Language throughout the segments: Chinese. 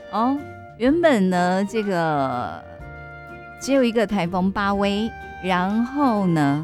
哦，原本呢这个只有一个台风巴威，然后呢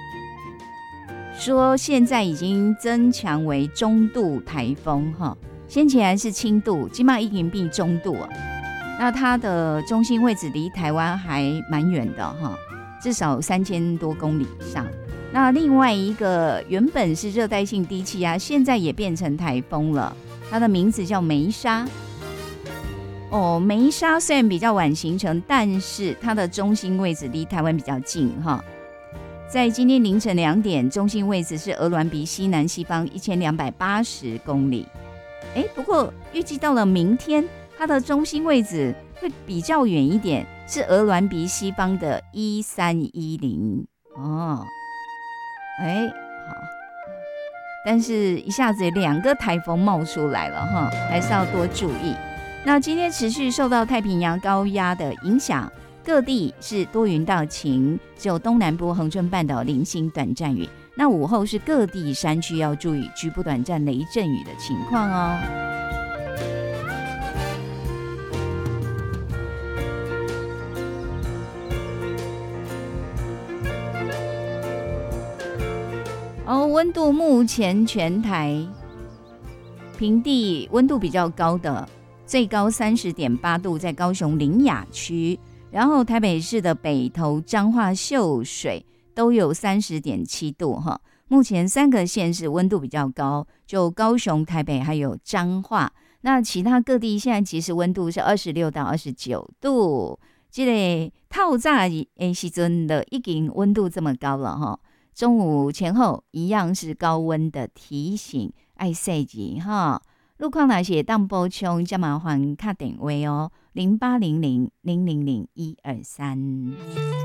说现在已经增强为中度台风哈，先前是轻度，今嘛已经变中度了。那它的中心位置离台湾还蛮远的哈，至少3000多公里以上。那另外一个原本是热带性低气压，现在也变成台风了，它的名字叫梅沙。哦，梅沙虽然比较晚形成，但是它的中心位置离台湾比较近哈。在今天凌晨2点，中心位置是鹅銮鼻西南西方1280公里。不过预计到了明天，它的中心位置会比较远一点，是鹅銮鼻西方的1310哦。好，但是一下子2个台风冒出来了哈，还是要多注意。那今天持续受到太平洋高压的影响，各地是多云到晴，只有东南部恒春半岛零星短暂雨。那午后是各地山区要注意局部短暂雷阵雨的情况哦。温度目前全台平地温度比较高的，最高30.8度，在高雄苓雅区，然后台北市的北投、彰化、秀水都有30.7度哈。目前3个县市温度比较高，就高雄、台北还有彰化。那其他各地现在其实温度是26到29度，这个透早的时阵的已经温度这么高了哈。中午前后一样是高温的提醒，爱细节哈。路况那些当补充，就麻烦打电话哦，0800 000 123。